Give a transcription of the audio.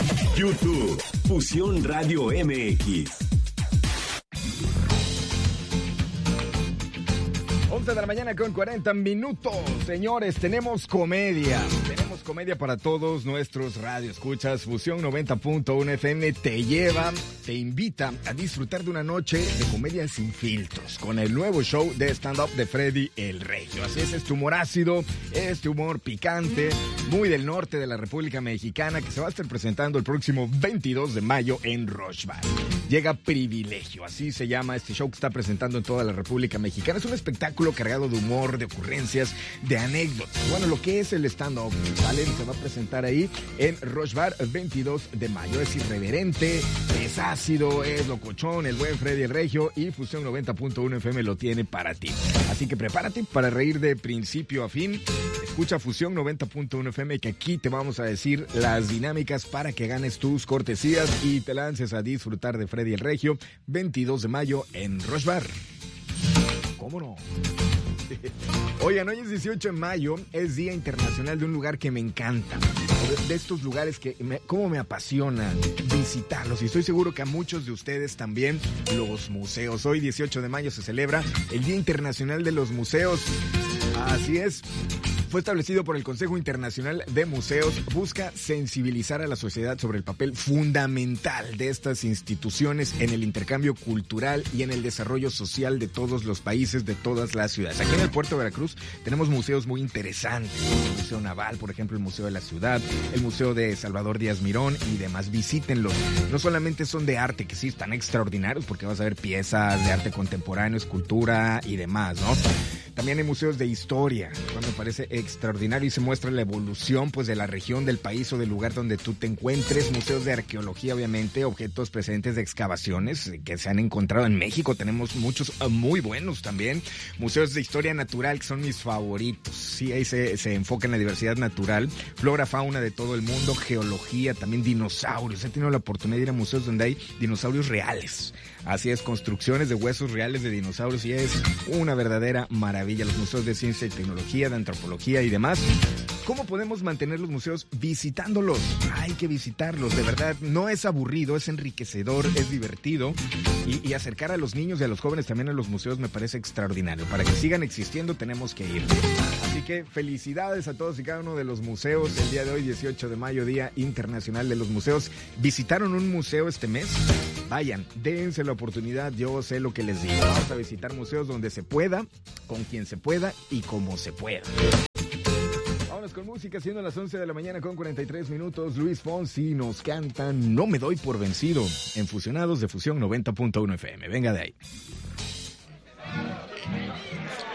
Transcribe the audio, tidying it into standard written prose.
YouTube, Fusión Radio MX. 11 de la mañana con 40 minutos. Señores, tenemos comedia. Tenemos comedia para todos nuestros radioescuchas. Fusión 90.1 FM te invita a disfrutar de una noche de comedia sin filtros con el nuevo show de stand-up de Freddy el Regio. Así es, este humor ácido, este humor picante, muy del norte de la República Mexicana, que se va a estar presentando el próximo 22 de mayo en Rosh Bar. Llega Privilegio, así se llama este show que está presentando en toda la República Mexicana. Es un espectáculo cargado de humor, de ocurrencias, de anécdotas. Bueno, lo que es el stand-up, ¿vale? Se va a presentar ahí en Rosh Bar el 22 de mayo. Es irreverente, es ácido, es locochón, el buen Freddy el Regio, y Fusión 90.1 FM lo tiene para ti. Así que prepárate para reír de principio a fin. Escucha Fusión 90.1 FM, que aquí te vamos a decir las dinámicas para que ganes tus cortesías y te lances a disfrutar de Freddy el Regio 22 de mayo en Rosh Bar. ¿Cómo no? Oigan, hoy es 18 de mayo, es Día Internacional de un lugar que me encanta. De estos lugares que cómo me apasiona visitarlos. Y estoy seguro que a muchos de ustedes también, los museos. Hoy 18 de mayo se celebra el Día Internacional de los Museos. Así es. Fue establecido por el Consejo Internacional de Museos. Busca sensibilizar a la sociedad sobre el papel fundamental de estas instituciones en el intercambio cultural y en el desarrollo social de todos los países, de todas las ciudades. Aquí en el puerto de Veracruz tenemos museos muy interesantes. El Museo Naval, por ejemplo, el Museo de la Ciudad, el Museo de Salvador Díaz Mirón y demás. Visítenlos. No solamente son de arte, que sí están extraordinarios, porque vas a ver piezas de arte contemporáneo, escultura y demás, ¿no? También hay museos de historia, me parece extraordinario, y se muestra la evolución pues de la región, del país o del lugar donde tú te encuentres. Museos de arqueología, obviamente, objetos presentes de excavaciones que se han encontrado en México. Tenemos muchos muy buenos también. Museos de historia natural, que son mis favoritos. Sí, ahí se enfoca en la diversidad natural, flora, fauna de todo el mundo, geología, también dinosaurios. He tenido la oportunidad de ir a museos donde hay dinosaurios reales. Así es, construcciones de huesos reales de dinosaurios, y es una verdadera maravilla. Los museos de ciencia y tecnología, de antropología y demás. ¿Cómo podemos mantener los museos? Visitándolos. Hay que visitarlos, de verdad. No es aburrido, es enriquecedor, es divertido. Y acercar a los niños y a los jóvenes también a los museos me parece extraordinario. Para que sigan existiendo tenemos que ir. Así que felicidades a todos y cada uno de los museos. El día de hoy, 18 de mayo, Día Internacional de los Museos. ¿Visitaron un museo este mes? Vayan, dense la oportunidad, yo sé lo que les digo. Vamos a visitar museos donde se pueda, con quien se pueda y como se pueda. Vámonos con música, siendo las 11 de la mañana con 43 minutos. Luis Fonsi nos canta No me doy por vencido en Fusionados de Fusión 90.1 FM. Venga de ahí.